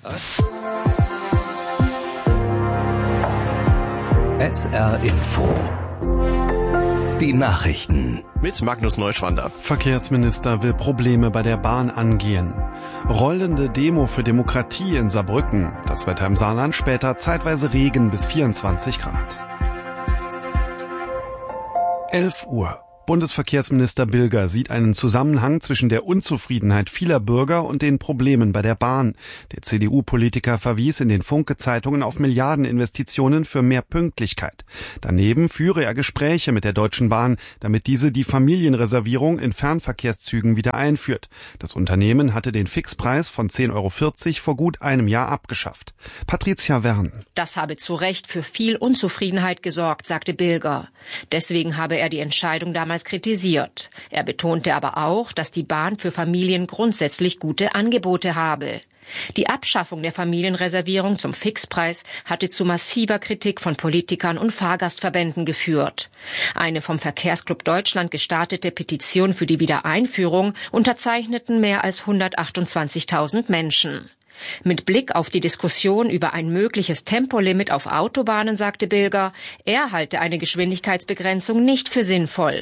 SR Info. Die Nachrichten. Mit Magnus Neuschwander. Verkehrsminister will Probleme bei der Bahn angehen. Rollende Demo für Demokratie in Saarbrücken. Das Wetter im Saarland, später zeitweise Regen bis 24 Grad. 11 Uhr. Bundesverkehrsminister Bilger sieht einen Zusammenhang zwischen der Unzufriedenheit vieler Bürger und den Problemen bei der Bahn. Der CDU-Politiker verwies in den Funke-Zeitungen auf Milliardeninvestitionen für mehr Pünktlichkeit. Daneben führe er Gespräche mit der Deutschen Bahn, damit diese die Familienreservierung in Fernverkehrszügen wieder einführt. Das Unternehmen hatte den Fixpreis von 10,40 € vor gut einem Jahr abgeschafft. Patricia Wern. Das habe zu Recht für viel Unzufriedenheit gesorgt, sagte Bilger. Deswegen habe er die Entscheidung damals kritisiert. Er betonte aber auch, dass die Bahn für Familien grundsätzlich gute Angebote habe. Die Abschaffung der Familienreservierung zum Fixpreis hatte zu massiver Kritik von Politikern und Fahrgastverbänden geführt. Eine vom Verkehrsclub Deutschland gestartete Petition für die Wiedereinführung unterzeichneten mehr als 128.000 Menschen. Mit Blick auf die Diskussion über ein mögliches Tempolimit auf Autobahnen sagte Bilger, er halte eine Geschwindigkeitsbegrenzung nicht für sinnvoll.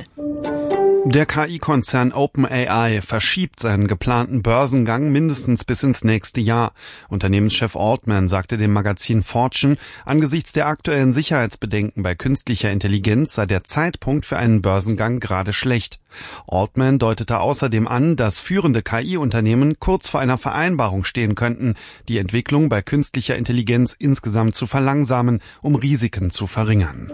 Der KI-Konzern OpenAI verschiebt seinen geplanten Börsengang mindestens bis ins nächste Jahr. Unternehmenschef Altman sagte dem Magazin Fortune, angesichts der aktuellen Sicherheitsbedenken bei künstlicher Intelligenz sei der Zeitpunkt für einen Börsengang gerade schlecht. Altman deutete außerdem an, dass führende KI-Unternehmen kurz vor einer Vereinbarung stehen könnten, die Entwicklung bei künstlicher Intelligenz insgesamt zu verlangsamen, um Risiken zu verringern.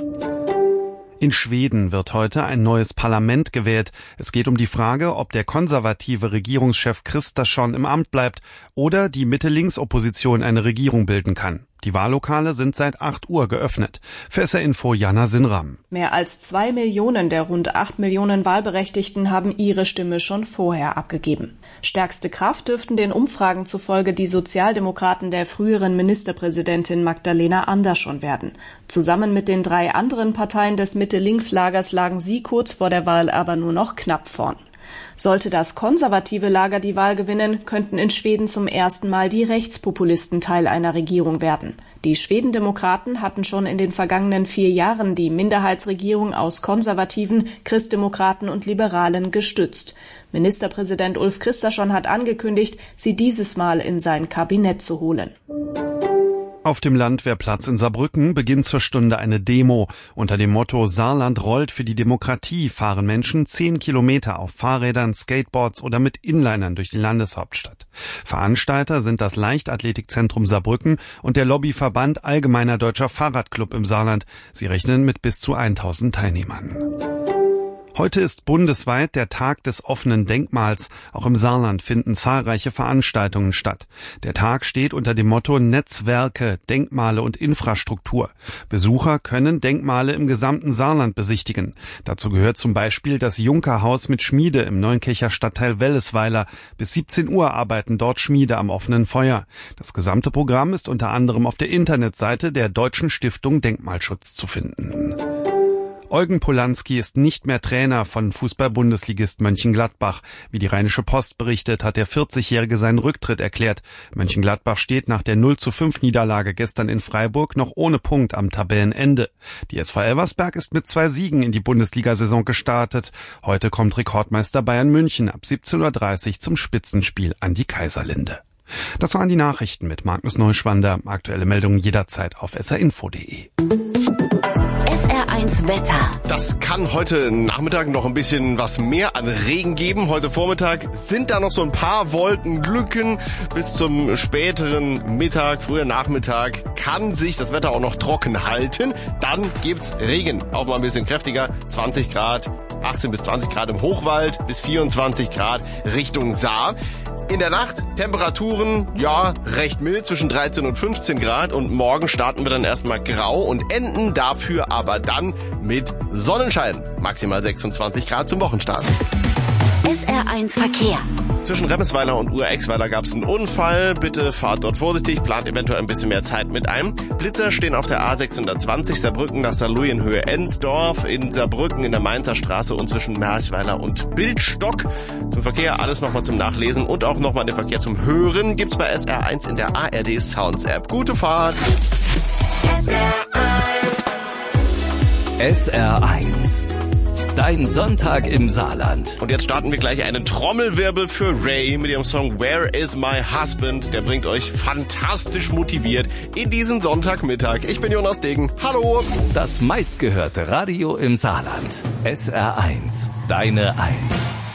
In Schweden wird heute ein neues Parlament gewählt. Es geht um die Frage, ob der konservative Regierungschef Kristersson im Amt bleibt oder die Mitte-Links-Opposition eine Regierung bilden kann. Die Wahllokale sind seit 8 Uhr geöffnet. Für SR Info Jana Sinram. Mehr als 2 Millionen der rund 8 Millionen Wahlberechtigten haben ihre Stimme schon vorher abgegeben. Stärkste Kraft dürften den Umfragen zufolge die Sozialdemokraten der früheren Ministerpräsidentin Magdalena Andersson werden. Zusammen mit den 3 anderen Parteien des Mitte-Links-Lagers lagen sie kurz vor der Wahl aber nur noch knapp vorn. Sollte das konservative Lager die Wahl gewinnen, könnten in Schweden zum ersten Mal die Rechtspopulisten Teil einer Regierung werden. Die Schwedendemokraten hatten schon in den vergangenen 4 Jahren die Minderheitsregierung aus Konservativen, Christdemokraten und Liberalen gestützt. Ministerpräsident Ulf Kristersson hat angekündigt, sie dieses Mal in sein Kabinett zu holen. Auf dem Landwehrplatz in Saarbrücken beginnt zur Stunde eine Demo. Unter dem Motto Saarland rollt für die Demokratie fahren Menschen 10 Kilometer auf Fahrrädern, Skateboards oder mit Inlinern durch die Landeshauptstadt. Veranstalter sind das Leichtathletikzentrum Saarbrücken und der Lobbyverband Allgemeiner Deutscher Fahrradclub im Saarland. Sie rechnen mit bis zu 1000 Teilnehmern. Heute ist bundesweit der Tag des offenen Denkmals. Auch im Saarland finden zahlreiche Veranstaltungen statt. Der Tag steht unter dem Motto Netzwerke, Denkmale und Infrastruktur. Besucher können Denkmale im gesamten Saarland besichtigen. Dazu gehört zum Beispiel das Junkerhaus mit Schmiede im Neunkircher Stadtteil Wellesweiler. Bis 17 Uhr arbeiten dort Schmiede am offenen Feuer. Das gesamte Programm ist unter anderem auf der Internetseite der Deutschen Stiftung Denkmalschutz zu finden. Eugen Polanski ist nicht mehr Trainer von Fußball-Bundesligist Mönchengladbach. Wie die Rheinische Post berichtet, hat der 40-Jährige seinen Rücktritt erklärt. Mönchengladbach steht nach der 0:5-Niederlage gestern in Freiburg noch ohne Punkt am Tabellenende. Die SV Elversberg ist mit 2 Siegen in die Bundesliga-Saison gestartet. Heute kommt Rekordmeister Bayern München ab 17:30 Uhr zum Spitzenspiel an die Kaiserlinde. Das waren die Nachrichten mit Magnus Neuschwander. Aktuelle Meldungen jederzeit auf srinfo.de. SR1 Wetter. Das kann heute Nachmittag noch ein bisschen was mehr an Regen geben. Heute Vormittag sind da noch so ein paar Wolkenlücken. Bis zum späteren Mittag, früher Nachmittag kann sich das Wetter auch noch trocken halten. Dann gibt's Regen. Auch mal ein bisschen kräftiger. 20 Grad, 18 bis 20 Grad im Hochwald, bis 24 Grad Richtung Saar. In der Nacht Temperaturen, ja, recht mild, zwischen 13 und 15 Grad. Und morgen starten wir dann erstmal grau und enden dafür aber dann mit Sonnenschein. Maximal 26 Grad zum Wochenstart. SR1 Verkehr. Zwischen Remsweiler und Ur-Exweiler gab es einen Unfall. Bitte fahrt dort vorsichtig, plant eventuell ein bisschen mehr Zeit mit ein. Blitzer stehen auf der A620 Saarbrücken nach Saarlouis in Höhe Ensdorf, in Saarbrücken in der Mainzer Straße und zwischen Merchweiler und Bildstock. Zum Verkehr alles nochmal zum Nachlesen und auch nochmal den Verkehr zum Hören gibt's bei SR1 in der ARD Sounds App. Gute Fahrt! SR1. Dein Sonntag im Saarland. Und jetzt starten wir gleich einen Trommelwirbel für Ray mit ihrem Song Where is my husband? Der bringt euch fantastisch motiviert in diesen Sonntagmittag. Ich bin Jonas Degen. Hallo! Das meistgehörte Radio im Saarland. SR1. Deine 1.